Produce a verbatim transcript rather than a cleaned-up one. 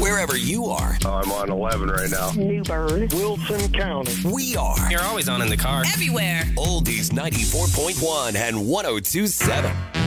wherever you are. I'm on eleven right now. New Bern. Wilson County. We are You're always on in the car. Everywhere. Oldies ninety-four point one and one oh two point seven.